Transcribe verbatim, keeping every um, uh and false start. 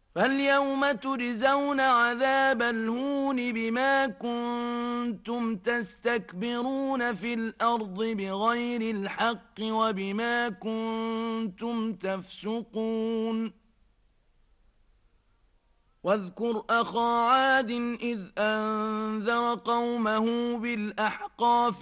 فاليوم تجزون عذاب الهون بما كنتم تستكبرون في الأرض بغير الحق وبما كنتم تفسقون واذكر أخا عاد إذ أنذر قومه بالأحقاف